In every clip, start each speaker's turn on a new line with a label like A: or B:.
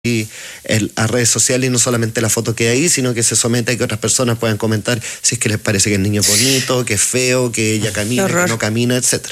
A: a redes sociales, y no solamente la foto que hay ahí, sino que se somete a que otras personas puedan comentar si es que les parece que el niño es bonito, que es feo, que ella camina, que no camina, etc.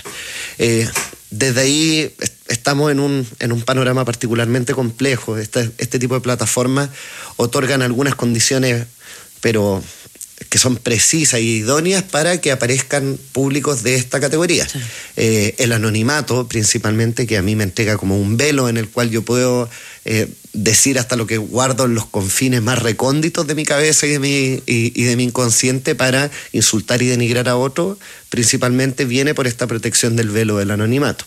A: Desde ahí estamos en un panorama particularmente complejo. Este tipo de plataformas otorgan algunas condiciones, pero que son precisas y idóneas para que aparezcan públicos de esta categoría. Sí. El anonimato, principalmente, que a mí me entrega como un velo en el cual yo puedo decir hasta lo que guardo en los confines más recónditos de mi cabeza y de mi inconsciente para insultar y denigrar a otro, principalmente viene por esta protección del velo del anonimato.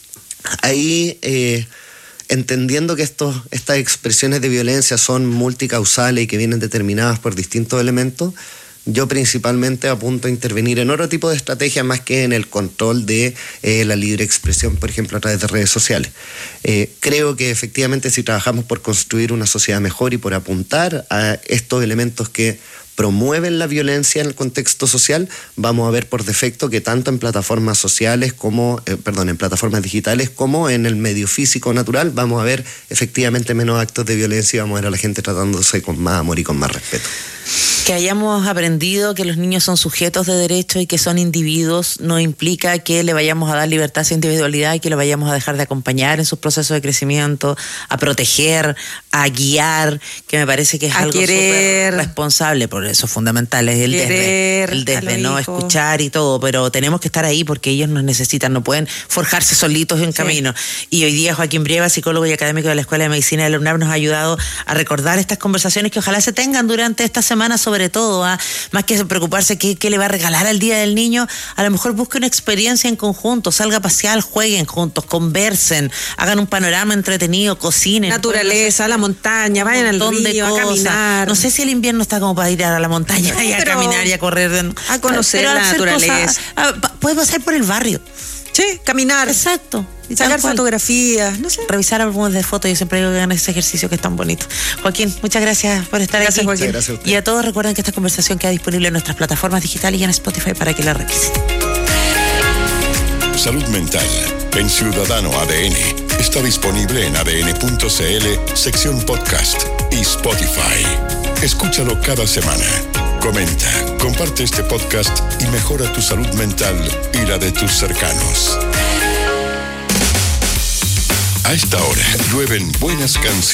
A: Ahí, entendiendo que estas expresiones de violencia son multicausales y que vienen determinadas por distintos elementos, yo principalmente apunto a intervenir en otro tipo de estrategias más que en el control de la libre expresión, por ejemplo, a través de redes sociales. Creo que efectivamente si trabajamos por construir una sociedad mejor y por apuntar a estos elementos que promueven la violencia en el contexto social, vamos a ver por defecto que tanto en plataformas sociales como, en plataformas digitales como en el medio físico natural, vamos a ver efectivamente menos actos de violencia y vamos a ver a la gente tratándose con más amor y con más respeto.
B: Que hayamos aprendido que los niños son sujetos de derecho y que son individuos no implica que le vayamos a dar libertad a su individualidad y que lo vayamos a dejar de acompañar en sus procesos de crecimiento, a proteger, a guiar, que me parece que es algo súper responsable, por eso fundamental es el desde no escuchar y todo, pero tenemos que estar ahí porque ellos nos necesitan, no pueden forjarse solitos en camino. Y hoy día Joaquín Brieva, psicólogo y académico de la Escuela de Medicina de la UNAM, nos ha ayudado a recordar estas conversaciones que ojalá se tengan durante esta semana, sobre todo, más que preocuparse qué le va a regalar al Día del Niño, a lo mejor busque una experiencia en conjunto, salga a pasear, jueguen juntos, conversen, hagan un panorama entretenido, cocinen.
C: Naturaleza, a la montaña, vayan al río, a caminar.
B: No sé si el invierno está como para ir a la montaña y a caminar y a correr.
C: A conocer la naturaleza.
B: Puede pasar por el barrio.
C: Sí, caminar.
B: Exacto.
C: Y sacar fotografías, no sé.
B: Revisar álbumes de fotos, yo siempre digo que hagan ese ejercicio que es tan bonito. Joaquín, muchas gracias por estar aquí.
C: Joaquín.
A: Gracias a usted.
B: Y a todos recuerden que esta conversación queda disponible en nuestras plataformas digitales y en Spotify para que la revisen.
D: Salud Mental en Ciudadano ADN está disponible en adn.cl, sección podcast y Spotify. Escúchalo cada semana. Comenta, comparte este podcast y mejora tu salud mental y la de tus cercanos. A esta hora llueven buenas canciones.